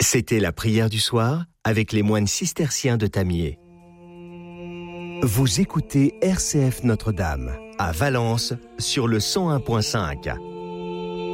C'était la prière du soir avec les moines cisterciens de Tamier. Vous écoutez RCF Notre-Dame à Valence sur le 101.5.